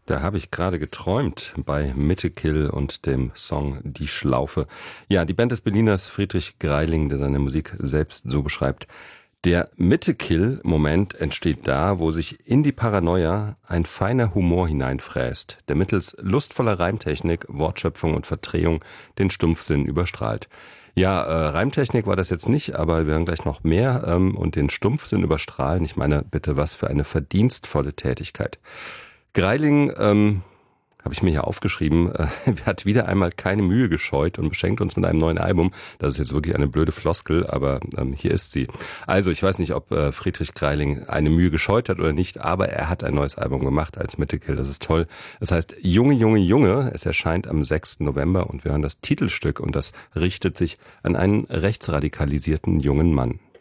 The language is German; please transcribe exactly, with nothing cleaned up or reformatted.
Da habe ich gerade geträumt bei Mittekill und dem Song Die Schlaufe. Ja, die Band des Berliners Friedrich Greiling, der seine Musik selbst so beschreibt. Der Mittekill-Moment entsteht da, wo sich in die Paranoia ein feiner Humor hineinfräst, der mittels lustvoller Reimtechnik, Wortschöpfung und Verdrehung den Stumpfsinn überstrahlt. Ja, äh, Reimtechnik war das jetzt nicht, aber wir hören gleich noch mehr ähm, und den Stumpfsinn überstrahlen. Ich meine, bitte, was für eine verdienstvolle Tätigkeit. Greiling, ähm, habe ich mir hier aufgeschrieben, äh, hat wieder einmal keine Mühe gescheut und beschenkt uns mit einem neuen Album. Das ist jetzt wirklich eine blöde Floskel, aber ähm, hier ist sie. Also ich weiß nicht, ob äh, Friedrich Greiling eine Mühe gescheut hat oder nicht, aber er hat ein neues Album gemacht als Mittekill. Das ist toll. Das heißt Junge, Junge, Junge. Es erscheint am sechsten November und wir hören das Titelstück und das richtet sich an einen rechtsradikalisierten jungen Mann.